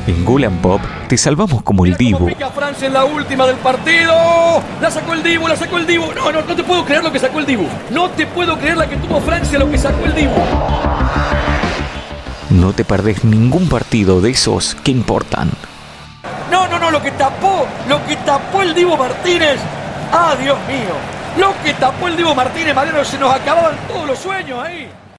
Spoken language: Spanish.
En Golan Pop te salvamos como el Dibu. Pica Francia en la última del partido. La sacó el Dibu, la sacó el Dibu. No te puedo creer lo que sacó el Dibu. No te puedo creer la que tuvo Francia, lo que sacó el Dibu. No te perdés ningún partido de esos que importan. No, lo que tapó el Dibu Martínez. Ah, Dios mío. Lo que tapó el Dibu Martínez, Mariano, se nos acababan todos los sueños ahí.